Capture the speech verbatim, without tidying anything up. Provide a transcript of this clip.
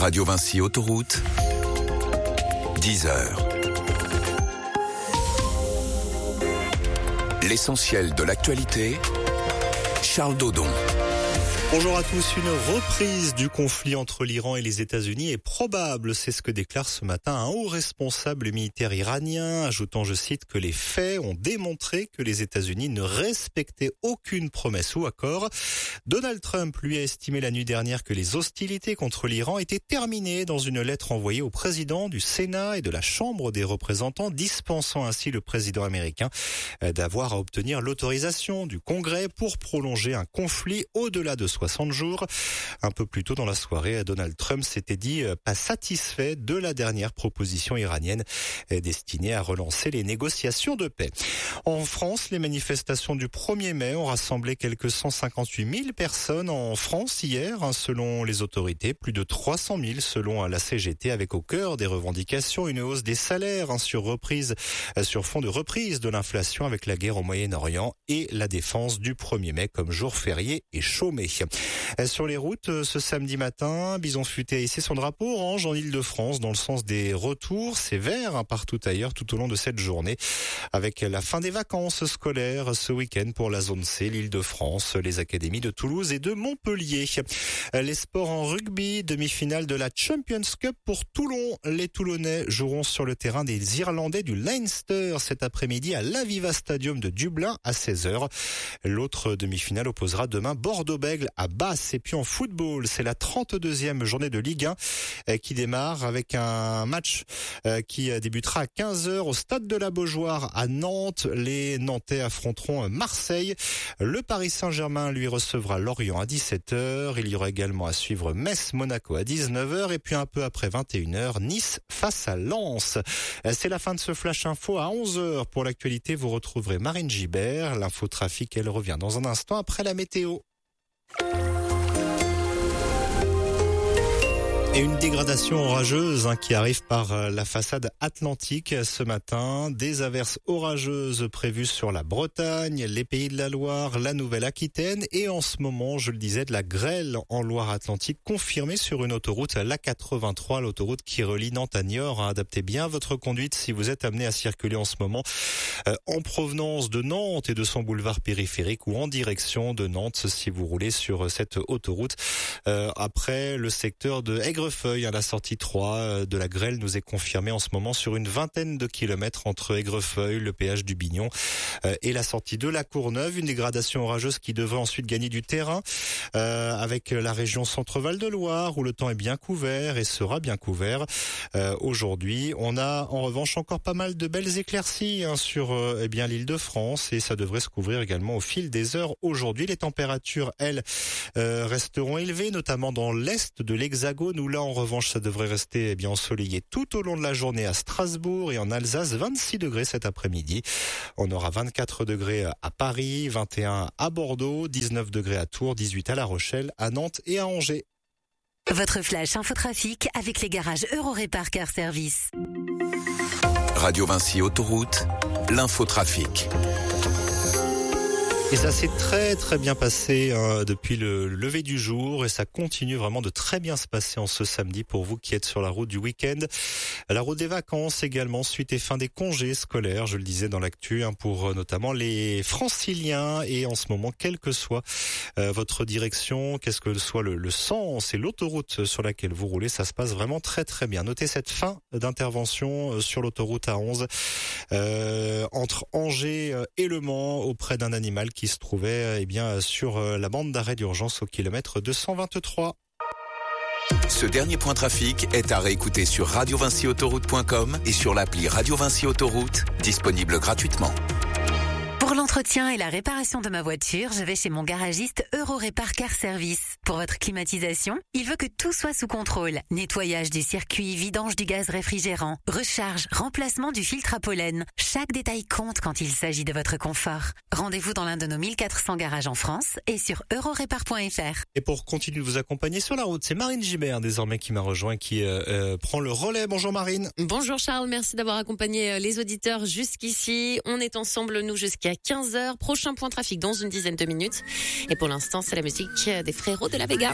Radio Vinci Autoroute, dix heures. L'essentiel de l'actualité, Charles Dodon. Bonjour à tous. Une reprise du conflit entre l'Iran et les États-Unis est probable. C'est ce que déclare ce matin un haut responsable militaire iranien, ajoutant, je cite, que les faits ont démontré que les États-Unis ne respectaient aucune promesse ou accord. Donald Trump, lui, a estimé la nuit dernière que les hostilités contre l'Iran étaient terminées dans une lettre envoyée au président du Sénat et de la Chambre des représentants, dispensant ainsi le président américain d'avoir à obtenir l'autorisation du Congrès pour prolonger un conflit au-delà de soixante jours. Un peu plus tôt dans la soirée, Donald Trump s'était dit pas satisfait de la dernière proposition iranienne destinée à relancer les négociations de paix. En France, les manifestations du premier mai ont rassemblé quelques cent cinquante-huit mille personnes en France hier, selon les autorités. Plus de trois cent mille selon la C G T, avec au cœur des revendications une hausse des salaires sur reprise, sur fond de reprise de l'inflation avec la guerre au Moyen-Orient et la défense du premier mai comme jour férié et chômé. Sur les routes, ce samedi matin, Bison Futé a hissé son drapeau orange en Île-de-France dans le sens des retours. C'est vert hein, partout ailleurs tout au long de cette journée, avec la fin des vacances scolaires ce week-end pour la zone C, l'Île-de-France, les académies de Toulouse et de Montpellier. Les sports en rugby, demi-finale de la Champions Cup pour Toulon. Les Toulonnais joueront sur le terrain des Irlandais du Leinster cet après-midi à l'Aviva Stadium de Dublin à seize heures. L'autre demi-finale opposera demain Bordeaux-Bègles à Basse. Et puis en football, c'est la trente-deuxième journée de Ligue un qui démarre avec un match qui débutera à quinze heures au stade de la Beaujoire à Nantes. Les Nantais affronteront Marseille. Le Paris Saint-Germain lui recevra Lorient à dix-sept heures. Il y aura également à suivre Metz-Monaco à dix-neuf heures et puis un peu après vingt et une heures, Nice face à Lens. C'est la fin de ce Flash Info. À onze heures pour l'actualité, vous retrouverez Marine Gibert. L'infotrafic, elle revient dans un instant après la météo. Et une dégradation orageuse hein, qui arrive par la façade atlantique ce matin. Des averses orageuses prévues sur la Bretagne, les Pays de la Loire, la Nouvelle-Aquitaine et en ce moment, je le disais, de la grêle en Loire-Atlantique confirmée sur une autoroute, l'A quatre-vingt-trois, l'autoroute qui relie Nantes à Niort. Adaptez bien votre conduite si vous êtes amené à circuler en ce moment euh, en provenance de Nantes et de son boulevard périphérique ou en direction de Nantes si vous roulez sur cette autoroute. Euh, après le secteur de Aigues Aigrefeuille, à la sortie trois de la grêle nous est confirmée en ce moment sur une vingtaine de kilomètres entre Aigrefeuille, le péage du Bignon et la sortie de la Courneuve. Une dégradation orageuse qui devrait ensuite gagner du terrain euh, avec la région Centre-Val de Loire où le temps est bien couvert et sera bien couvert euh, aujourd'hui. On a en revanche encore pas mal de belles éclaircies hein, sur euh, eh bien l'Île-de-France et ça devrait se couvrir également au fil des heures aujourd'hui. Les températures, elles, euh, resteront élevées, notamment dans l'est de l'Hexagone où là, en revanche, ça devrait rester eh bien ensoleillé tout au long de la journée à Strasbourg et en Alsace, vingt-six degrés cet après-midi. On aura vingt-quatre degrés à Paris, vingt et un à Bordeaux, dix-neuf degrés à Tours, dix-huit à La Rochelle, à Nantes et à Angers. Votre flash infotrafic avec les garages Eurorépar Car Service. Radio Vinci Autoroute, l'infotrafic. Et ça s'est très très bien passé hein, depuis le lever du jour et ça continue vraiment de très bien se passer en ce samedi pour vous qui êtes sur la route du week-end. La route des vacances également, suite et fin des congés scolaires, je le disais dans l'actu, hein, pour notamment les franciliens et en ce moment, quelle que soit euh, votre direction, qu'est-ce que soit le, le sens et l'autoroute sur laquelle vous roulez, ça se passe vraiment très très bien. Notez cette fin d'intervention sur l'autoroute A onze euh, entre Angers et Le Mans auprès d'un animal qui qui se trouvait eh bien, sur la bande d'arrêt d'urgence au kilomètre deux cent vingt-trois. Ce dernier point trafic est à réécouter sur radio vinci autoroute point com et sur l'appli Radio Vinci Autoroute, disponible gratuitement. Pour l'entretien et la réparation de ma voiture, je vais chez mon garagiste Eurorépar Car Service. Pour votre climatisation, il veut que tout soit sous contrôle. Nettoyage du circuit, vidange du gaz réfrigérant, recharge, remplacement du filtre à pollen. Chaque détail compte quand il s'agit de votre confort. Rendez-vous dans l'un de nos mille quatre cents garages en France et sur eurorépar point f r. Et pour continuer de vous accompagner sur la route, c'est Marine Gibert désormais qui m'a rejoint, qui euh, euh, prend le relais. Bonjour Marine. Bonjour Charles, merci d'avoir accompagné les auditeurs jusqu'ici. On est ensemble, nous, jusqu'à quinze heures. Prochain point trafic dans une dizaine de minutes. Et pour l'instant, c'est la musique des Frérots de la Vega.